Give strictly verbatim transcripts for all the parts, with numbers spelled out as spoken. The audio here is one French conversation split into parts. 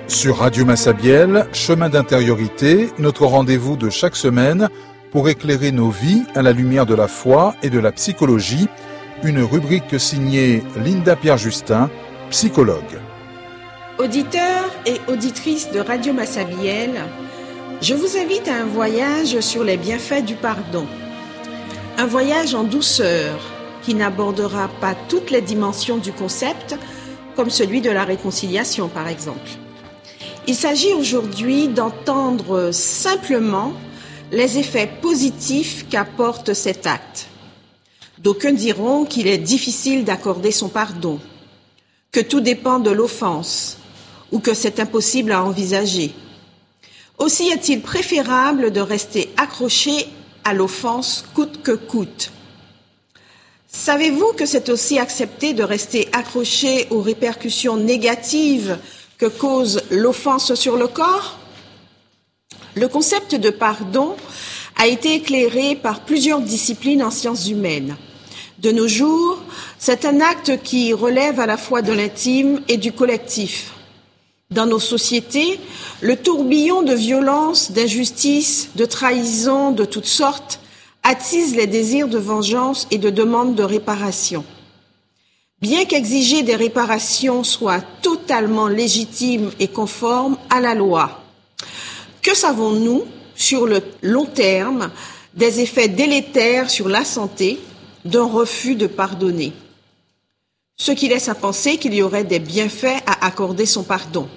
Sur Radio Massabielle, chemin d'intériorité, notre rendez-vous de chaque semaine pour éclairer nos vies à la lumière de la foi et de la psychologie, une rubrique signée Linda Pierre-Justin, psychologue. Auditeurs et auditrices de Radio Massabielle, je vous invite à un voyage sur les bienfaits du pardon. Un voyage en douceur qui n'abordera pas toutes les dimensions du concept, comme celui de la réconciliation par exemple. Il s'agit aujourd'hui d'entendre simplement les effets positifs qu'apporte cet acte. D'aucuns diront qu'il est difficile d'accorder son pardon, que tout dépend de l'offense ou que c'est impossible à envisager. Aussi est-il préférable de rester accroché à l'offense coûte que coûte. Savez-vous que c'est aussi accepter de rester accroché aux répercussions négatives que cause l'offense sur le corps? Le concept de pardon a été éclairé par plusieurs disciplines en sciences humaines. De nos jours, c'est un acte qui relève à la fois de l'intime et du collectif. Dans nos sociétés, le tourbillon de violence, d'injustice, de trahison de toutes sortes attise les désirs de vengeance et de demande de réparation. Bien qu'exiger des réparations soit totalement légitime et conforme à la loi, que savons-nous sur le long terme des effets délétères sur la santé d'un refus de pardonner? Ce qui laisse à penser qu'il y aurait des bienfaits à accorder son pardon.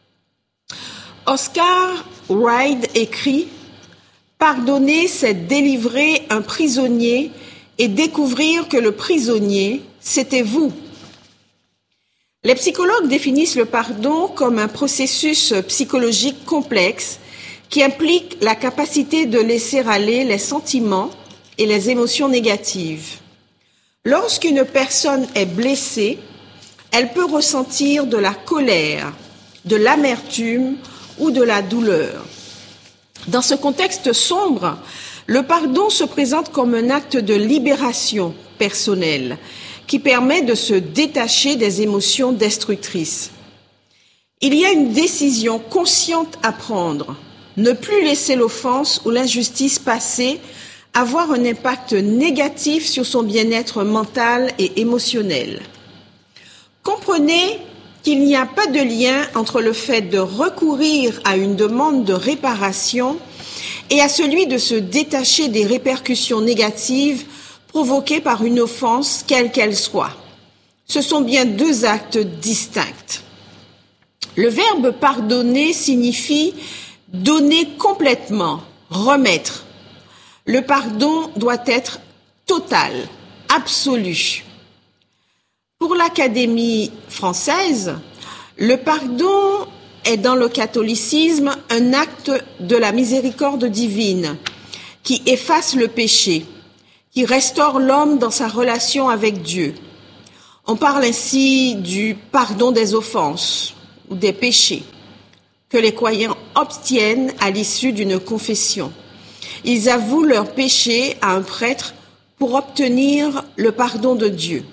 Oscar Wilde écrit « Pardonner, c'est délivrer un prisonnier et découvrir que le prisonnier, c'était vous. » Les psychologues définissent le pardon comme un processus psychologique complexe qui implique la capacité de laisser aller les sentiments et les émotions négatives. Lorsqu'une personne est blessée, elle peut ressentir de la colère, de l'amertume ou de la douleur. Dans ce contexte sombre, le pardon se présente comme un acte de libération personnelle qui permet de se détacher des émotions destructrices. Il y a une décision consciente à prendre, ne plus laisser l'offense ou l'injustice passer avoir un impact négatif sur son bien-être mental et émotionnel. Comprenez qu'il n'y a pas de lien entre le fait de recourir à une demande de réparation et à celui de se détacher des répercussions négatives provoquées par une offense, quelle qu'elle soit. Ce sont bien deux actes distincts. Le verbe pardonner signifie donner complètement, remettre. Le pardon doit être total, absolu. Pour l'Académie française, le pardon est dans le catholicisme un acte de la miséricorde divine qui efface le péché, qui restaure l'homme dans sa relation avec Dieu. On parle ainsi du pardon des offenses ou des péchés que les croyants obtiennent à l'issue d'une confession. Ils avouent leurs péchés à un prêtre pour obtenir le pardon de Dieu.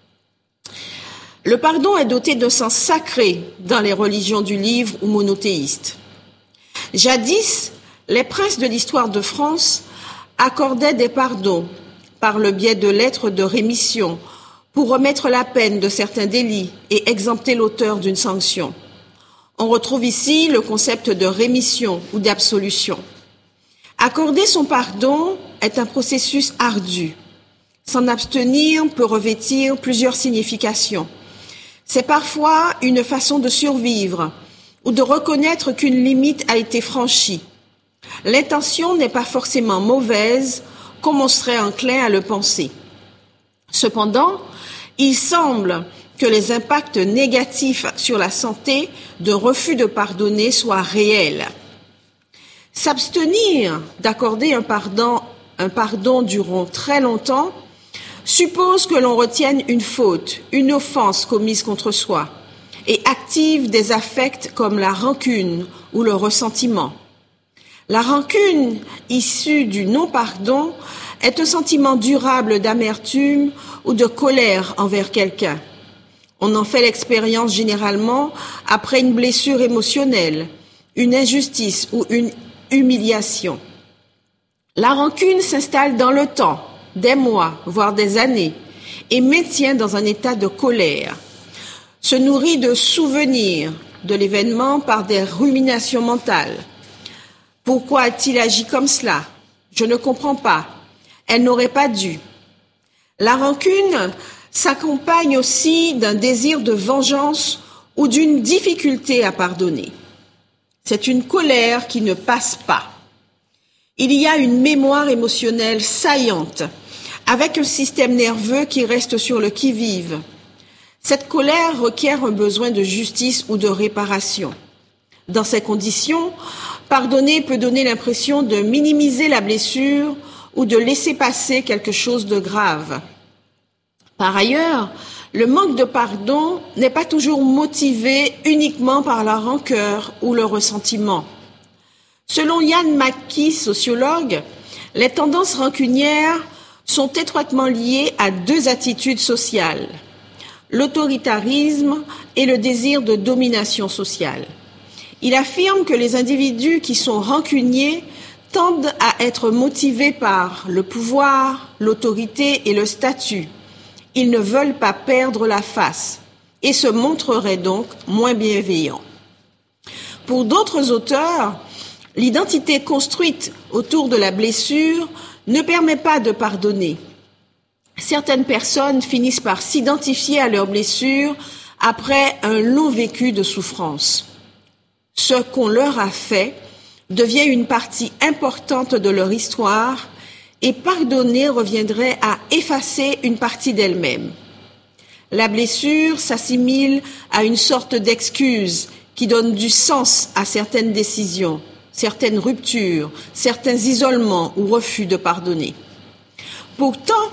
Le pardon est doté d'un sens sacré dans les religions du livre ou monothéistes. Jadis, les princes de l'histoire de France accordaient des pardons par le biais de lettres de rémission pour remettre la peine de certains délits et exempter l'auteur d'une sanction. On retrouve ici le concept de rémission ou d'absolution. Accorder son pardon est un processus ardu. S'en abstenir peut revêtir plusieurs significations. C'est parfois une façon de survivre ou de reconnaître qu'une limite a été franchie. L'intention n'est pas forcément mauvaise, comme on serait enclin à le penser. Cependant, il semble que les impacts négatifs sur la santé d'un refus de pardonner soient réels. S'abstenir d'accorder un pardon, un pardon durant très longtemps suppose que l'on retienne une faute, une offense commise contre soi et active des affects comme la rancune ou le ressentiment. La rancune issue du non-pardon est un sentiment durable d'amertume ou de colère envers quelqu'un. On en fait l'expérience généralement après une blessure émotionnelle, une injustice ou une humiliation. La rancune s'installe dans le temps, des mois, voire des années, et maintient dans un état de colère, se nourrit de souvenirs de l'événement par des ruminations mentales. Pourquoi a-t-il agi comme cela? Je ne comprends pas. Elle n'aurait pas dû. La rancune s'accompagne aussi d'un désir de vengeance ou d'une difficulté à pardonner. C'est une colère qui ne passe pas. Il y a une mémoire émotionnelle saillante, avec un système nerveux qui reste sur le qui-vive. Cette colère requiert un besoin de justice ou de réparation. Dans ces conditions, pardonner peut donner l'impression de minimiser la blessure ou de laisser passer quelque chose de grave. Par ailleurs, le manque de pardon n'est pas toujours motivé uniquement par la rancœur ou le ressentiment. Selon Ian McKee, sociologue, les tendances rancunières sont étroitement liées à deux attitudes sociales, l'autoritarisme et le désir de domination sociale. Il affirme que les individus qui sont rancuniers tendent à être motivés par le pouvoir, l'autorité et le statut. Ils ne veulent pas perdre la face et se montreraient donc moins bienveillants. Pour d'autres auteurs, l'identité construite autour de la blessure ne permet pas de pardonner. Certaines personnes finissent par s'identifier à leur blessure après un long vécu de souffrance. Ce qu'on leur a fait devient une partie importante de leur histoire et pardonner reviendrait à effacer une partie d'elle-même. La blessure s'assimile à une sorte d'excuse qui donne du sens à certaines décisions, certaines ruptures, certains isolements ou refus de pardonner. Pourtant,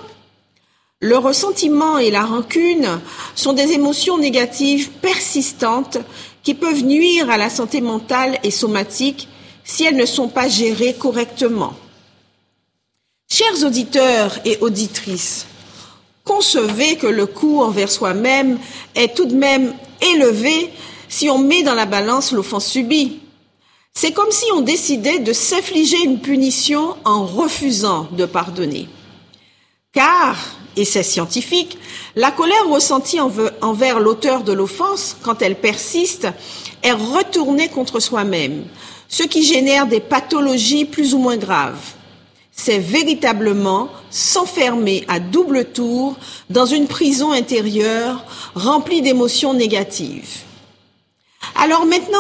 le ressentiment et la rancune sont des émotions négatives persistantes qui peuvent nuire à la santé mentale et somatique si elles ne sont pas gérées correctement. Chers auditeurs et auditrices, concevez que le coût envers soi-même est tout de même élevé si on met dans la balance l'offense subie. C'est comme si on décidait de s'infliger une punition en refusant de pardonner. Car, et c'est scientifique, la colère ressentie envers l'auteur de l'offense, quand elle persiste, est retournée contre soi-même, ce qui génère des pathologies plus ou moins graves. C'est véritablement s'enfermer à double tour dans une prison intérieure remplie d'émotions négatives. Alors maintenant,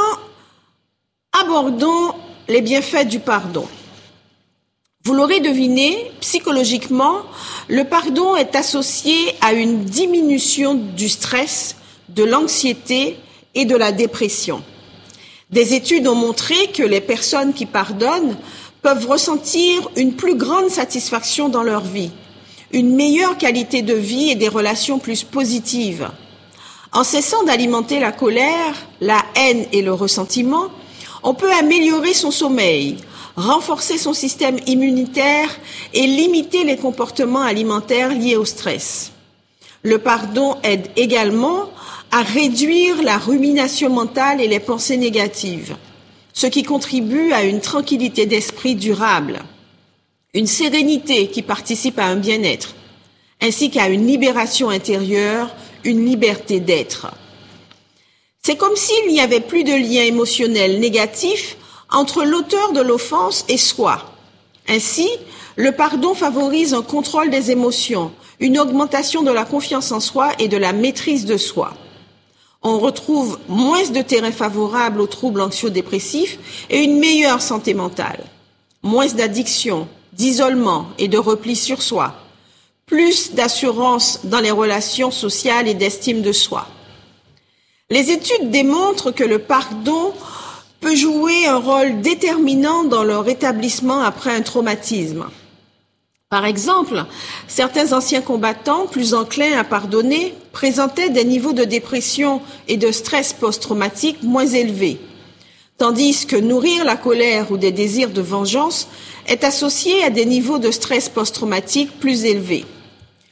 abordons les bienfaits du pardon. Vous l'aurez deviné, psychologiquement, le pardon est associé à une diminution du stress, de l'anxiété et de la dépression. Des études ont montré que les personnes qui pardonnent peuvent ressentir une plus grande satisfaction dans leur vie, une meilleure qualité de vie et des relations plus positives. En cessant d'alimenter la colère, la haine et le ressentiment, on peut améliorer son sommeil, renforcer son système immunitaire et limiter les comportements alimentaires liés au stress. Le pardon aide également à réduire la rumination mentale et les pensées négatives, ce qui contribue à une tranquillité d'esprit durable, une sérénité qui participe à un bien-être, ainsi qu'à une libération intérieure, une liberté d'être. C'est comme s'il n'y avait plus de lien émotionnel négatif entre l'auteur de l'offense et soi. Ainsi, le pardon favorise un contrôle des émotions, une augmentation de la confiance en soi et de la maîtrise de soi. On retrouve moins de terrain favorable aux troubles anxio-dépressifs et une meilleure santé mentale, moins d'addiction, d'isolement et de repli sur soi, plus d'assurance dans les relations sociales et d'estime de soi. Les études démontrent que le pardon peut jouer un rôle déterminant dans le rétablissement après un traumatisme. Par exemple, certains anciens combattants, plus enclins à pardonner, présentaient des niveaux de dépression et de stress post-traumatique moins élevés, tandis que nourrir la colère ou des désirs de vengeance est associé à des niveaux de stress post-traumatique plus élevés.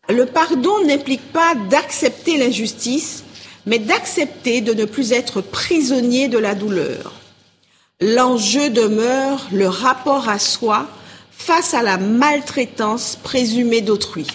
Le pardon n'implique pas d'accepter l'injustice, mais d'accepter de ne plus être prisonnier de la douleur. L'enjeu demeure le rapport à soi face à la maltraitance présumée d'autrui.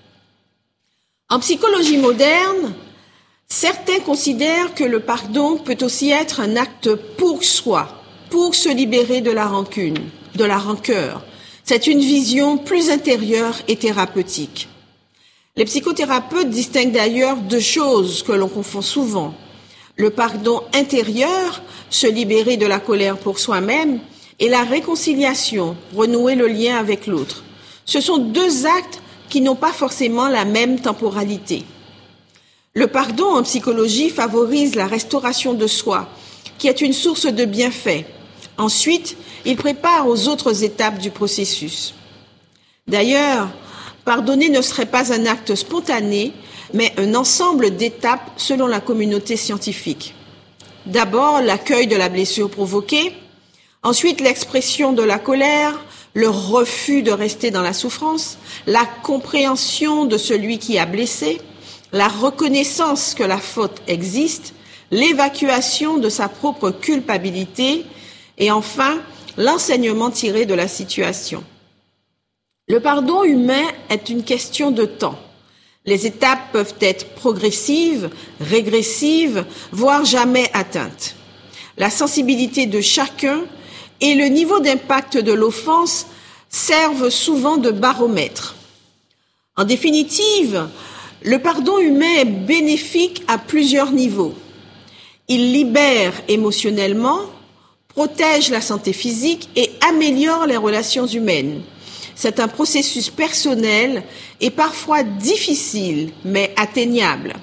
En psychologie moderne, certains considèrent que le pardon peut aussi être un acte pour soi, pour se libérer de la rancune, de la rancœur. C'est une vision plus intérieure et thérapeutique. Les psychothérapeutes distinguent d'ailleurs deux choses que l'on confond souvent. Le pardon intérieur, se libérer de la colère pour soi-même, et la réconciliation, renouer le lien avec l'autre. Ce sont deux actes qui n'ont pas forcément la même temporalité. Le pardon en psychologie favorise la restauration de soi, qui est une source de bienfaits. Ensuite, il prépare aux autres étapes du processus. D'ailleurs, pardonner ne serait pas un acte spontané, mais un ensemble d'étapes selon la communauté scientifique. D'abord, l'accueil de la blessure provoquée, ensuite l'expression de la colère, le refus de rester dans la souffrance, la compréhension de celui qui a blessé, la reconnaissance que la faute existe, l'évacuation de sa propre culpabilité et enfin l'enseignement tiré de la situation. Le pardon humain est une question de temps. Les étapes peuvent être progressives, régressives, voire jamais atteintes. La sensibilité de chacun et le niveau d'impact de l'offense servent souvent de baromètre. En définitive, le pardon humain est bénéfique à plusieurs niveaux. Il libère émotionnellement, protège la santé physique et améliore les relations humaines. C'est un processus personnel et parfois difficile, mais atteignable.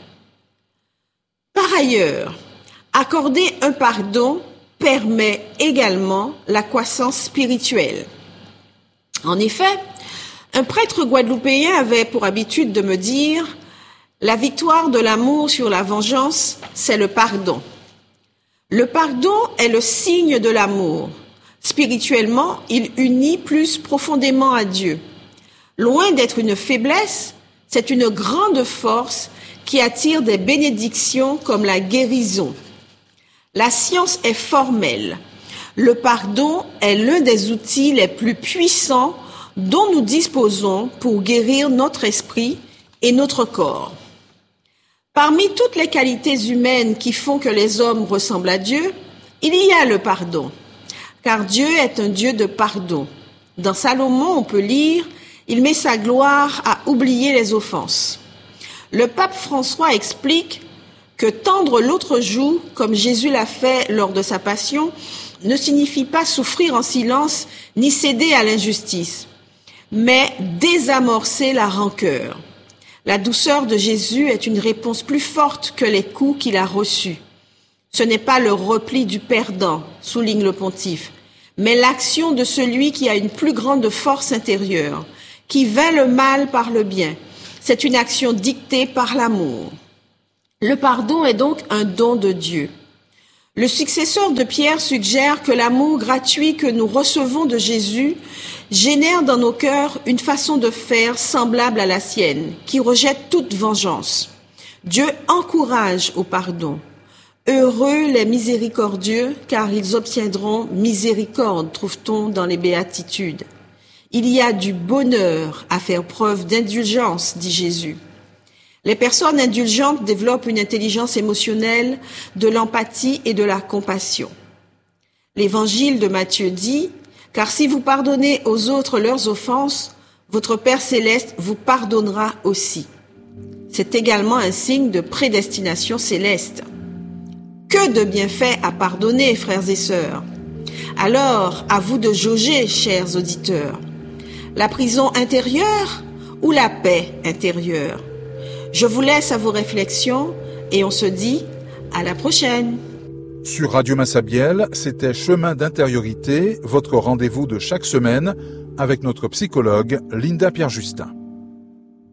Par ailleurs, accorder un pardon permet également la croissance spirituelle. En effet, un prêtre guadeloupéen avait pour habitude de me dire « La victoire de l'amour sur la vengeance, c'est le pardon. Le pardon est le signe de l'amour. Spirituellement, il unit plus profondément à Dieu. Loin d'être une faiblesse, c'est une grande force qui attire des bénédictions comme la guérison. La science est formelle. Le pardon est l'un des outils les plus puissants dont nous disposons pour guérir notre esprit et notre corps. Parmi toutes les qualités humaines qui font que les hommes ressemblent à Dieu, il y a le pardon. Car Dieu est un Dieu de pardon. Dans Salomon, on peut lire « Il met sa gloire à oublier les offenses ». Le pape François explique que tendre l'autre joue, comme Jésus l'a fait lors de sa passion, ne signifie pas souffrir en silence ni céder à l'injustice, mais désamorcer la rancœur. La douceur de Jésus est une réponse plus forte que les coups qu'il a reçus. Ce n'est pas le repli du perdant, souligne le pontife, mais l'action de celui qui a une plus grande force intérieure, qui vainc le mal par le bien. C'est une action dictée par l'amour. Le pardon est donc un don de Dieu. Le successeur de Pierre suggère que l'amour gratuit que nous recevons de Jésus génère dans nos cœurs une façon de faire semblable à la sienne, qui rejette toute vengeance. Dieu encourage au pardon. Heureux les miséricordieux, car ils obtiendront miséricorde, trouve-t-on dans les béatitudes. Il y a du bonheur à faire preuve d'indulgence, dit Jésus. Les personnes indulgentes développent une intelligence émotionnelle, de l'empathie et de la compassion. L'évangile de Matthieu dit « Car si vous pardonnez aux autres leurs offenses, votre Père céleste vous pardonnera aussi. » C'est également un signe de prédestination céleste. Que de bienfaits à pardonner, frères et sœurs. Alors, à vous de jauger, chers auditeurs. La prison intérieure ou la paix intérieure? Je vous laisse à vos réflexions et on se dit à la prochaine. Sur Radio Massabielle, c'était Chemin d'intériorité, votre rendez-vous de chaque semaine avec notre psychologue Linda Pierre-Justin.